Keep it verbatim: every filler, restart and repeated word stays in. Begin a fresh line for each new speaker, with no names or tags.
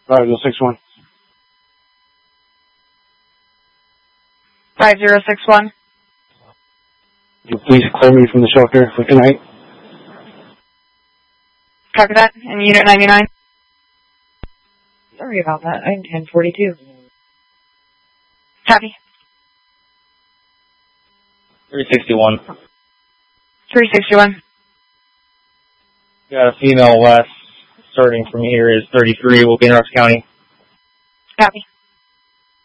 five zero six one.
five zero six one.
Will you please clear me from the shelter for tonight?
Copy that. And Unit ninety-nine?
Sorry about that. I'm ten forty-two.
Copy.
three sixty-one.
three sixty-one.
Got a female west, starting from here is thirty-three, will be in Ross County.
Copy.